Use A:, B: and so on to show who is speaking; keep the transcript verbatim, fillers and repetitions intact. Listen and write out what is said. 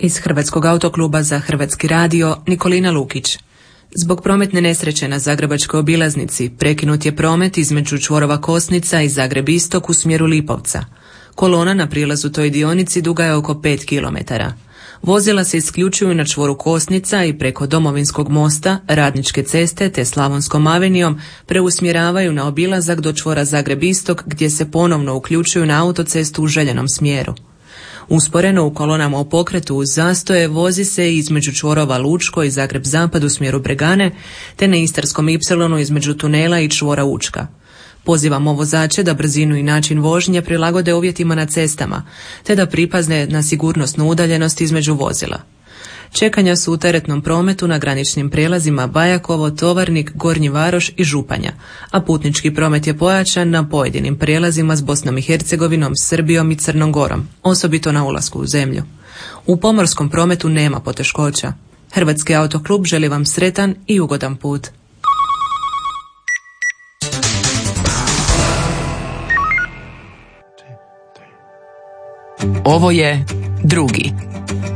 A: Iz Hrvatskog autokluba za Hrvatski radio Nikolina Lukić. Zbog prometne nesreće na Zagrebačkoj obilaznici prekinut je promet između čvorova Kosnica i Zagreb Istok u smjeru Lipovca. Kolona na prilazu toj dionici duga je oko pet kilometara. Vozila se isključuju na čvoru Kosnica i preko Domovinskog mosta, Radničke ceste te Slavonskom avenijom preusmjeravaju na obilazak do čvora Zagreb Istok gdje se ponovno uključuju na autocestu u željenom smjeru. Usporeno u kolonama u pokretu uz zastoje vozi se između čvorova Lučko i Zagreb Zapad u smjeru Bregane, te na Istarskom ipsilonu između tunela i čvora Učka. Pozivamo vozače da brzinu i način vožnje prilagode uvjetima na cestama, te da pripazne na sigurnosnu udaljenost između vozila. Čekanja su u teretnom prometu na graničnim prijelazima Bajakovo, Tovarnik, Gornji Varoš i Županja, a putnički promet je pojačan na pojedinim prijelazima s Bosnom i Hercegovinom, Srbijom i Crnom Gorom, osobito na ulasku u zemlju. U pomorskom prometu nema poteškoća. Hrvatski autoklub želi vam sretan i ugodan put.
B: Ovo je drugi.